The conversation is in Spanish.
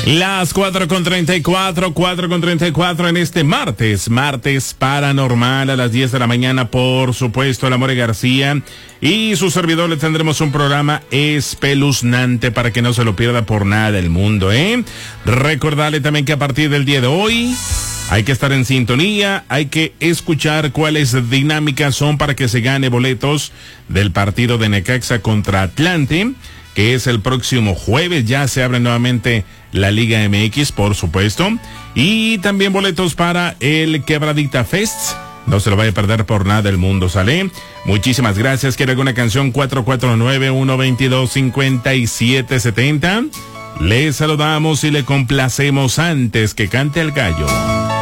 Las 4:34 en este martes paranormal a las 10 de la mañana, por supuesto, el Amore García y su servidor le tendremos un programa espeluznante para que no se lo pierda por nada del mundo, Recordarle también que a partir del día de hoy hay que estar en sintonía, hay que escuchar cuáles dinámicas son para que se gane boletos del partido de Necaxa contra Atlante, que es el próximo jueves. Ya se abre nuevamente la Liga MX, por supuesto, y también boletos para el Quebradita Fest. No se lo vaya a perder por nada del mundo, ¿sale? Muchísimas gracias. ¿Quiere alguna canción? 449-122-5770. Le saludamos y le complacemos antes que cante el gallo.